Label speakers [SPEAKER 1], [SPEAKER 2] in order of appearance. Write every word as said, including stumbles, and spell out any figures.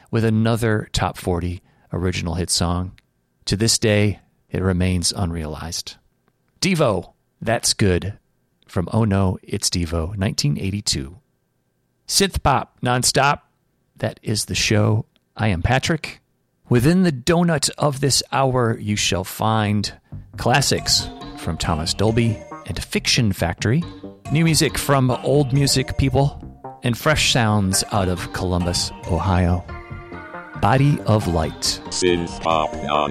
[SPEAKER 1] with another top forty original hit song. To this day, it remains unrealized. Devo, That's Good, from Oh No, It's Devo, nineteen eighty-two. Synth Pop Nonstop, that is the show. I am Patrick. Within the donut of this hour, you shall find classics from Thomas Dolby and Fiction Factory, new music from old music people, and fresh sounds out of Columbus, Ohio. Body of Light.
[SPEAKER 2] Synth Pop